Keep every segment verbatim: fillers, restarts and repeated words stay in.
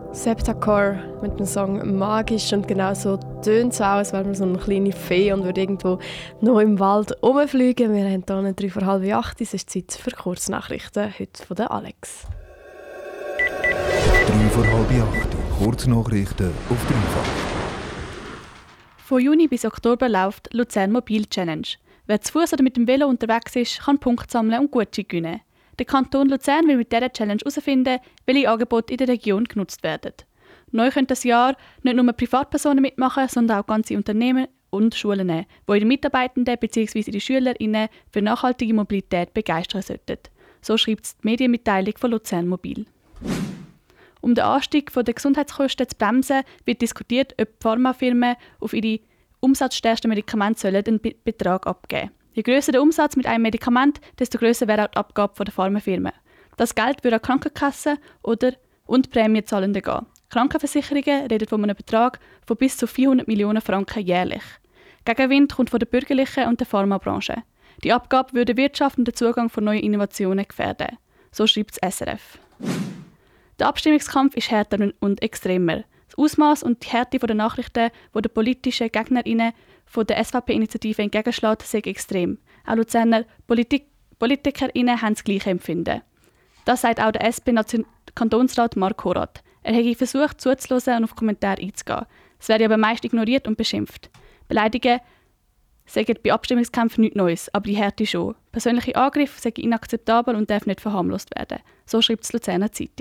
Septacore mit dem Song «Magisch» und genau so tönt es auch, als wäre man so eine kleine Fee und würde irgendwo noch im Wald rumfliegen. Wir haben hier drei vor halb acht. Es ist Zeit für Kurznachrichten, heute von der Alex. drei vor halb acht. Kurznachrichten auf dreifach. Von Juni bis Oktober läuft Luzern Mobil Challenge. Wer zu Fuß oder mit dem Velo unterwegs ist, kann Punkte sammeln und Gutscheine gewinnen. Der Kanton Luzern will mit dieser Challenge herausfinden, welche Angebote in der Region genutzt werden. Neu können das Jahr nicht nur Privatpersonen mitmachen, sondern auch ganze Unternehmen und Schulen, die ihre Mitarbeitenden bzw. ihre SchülerInnen für nachhaltige Mobilität begeistern sollten. So schreibt es die Medienmitteilung von Luzern Mobil. Um den Anstieg der Gesundheitskosten zu bremsen, wird diskutiert, ob Pharmafirmen auf ihre umsatzstärksten Medikamente einen Be- Betrag abgeben sollen. Je grösser der Umsatz mit einem Medikament, desto grösser wäre auch die Abgabe der Pharmafirmen. Das Geld würde an Krankenkassen oder und Prämienzahlende gehen. Krankenversicherungen reden von einem Betrag von bis zu vierhundert Millionen Franken jährlich. Gegenwind kommt von der bürgerlichen und der Pharmabranche. Die Abgabe würde Wirtschaft und den Zugang von neuen Innovationen gefährden. So schreibt das S R F. Der Abstimmungskampf ist härter und extremer. Das Ausmaß und die Härte der Nachrichten, die den politischen GegnerInnen von der S V P-Initiative entgegenschlägt, sind extrem. Auch Luzerner Politik- PolitikerInnen haben das gleiche Empfinden. Das sagt auch der S P-Kantonsrat Mark Horath. Er hätte versucht, zuzuhören und auf Kommentare einzugehen. Es werde aber meist ignoriert und beschimpft. Beleidigungen sagen bei Abstimmungskämpfen nichts Neues, aber die Härte schon. Persönliche Angriffe sind inakzeptabel und dürfen nicht verharmlost werden. So schreibt die Luzerner Zeitung.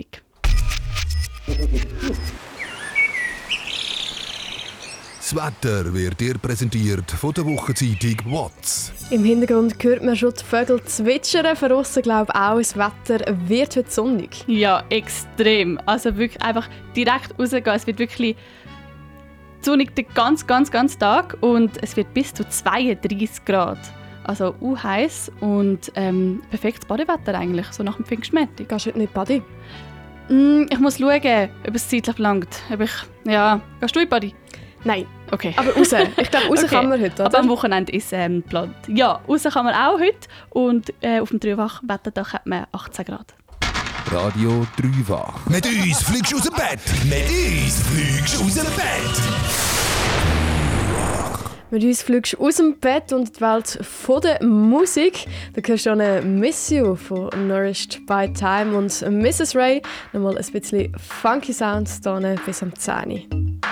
Das Wetter wird dir präsentiert von der Wochenzeitung «Watz». Im Hintergrund hört man schon die Vögel zwitschern. Von aussen glaube ich auch, das Wetter wird heute sonnig. Ja, extrem. Also wirklich einfach direkt rausgehen. Es wird wirklich sonnig den ganz, ganz, ganz Tag und es wird bis zu zweiunddreißig Grad. Also uh, heiß und ähm, perfektes Badewetter eigentlich, so nach dem Pfingstmontag. Gehst du heute nicht baden? Mm, ich muss schauen, ob es zeitlich langt. Ob ich, ja, gehst du in die Body? Nein. Okay. Aber raus. Ich glaube, raus okay. kann man heute, oder? Aber am Wochenende ist ähm, geplant. Ja, raus kann man auch heute. Und äh, auf dem Dreifach-Wetterdach hat man achtzehn Grad. Radio Dreifach. Mit uns fliegst du aus dem Bett. Mit uns fliegst du aus dem Bett. Mit uns fliegst du aus dem Bett und die Welt von der Musik. Da hörst du eine «Miss You» von «Nourished by Time» und «Missus Ray». Nochmal ein bisschen funky Sound hier bis am zehn Uhr.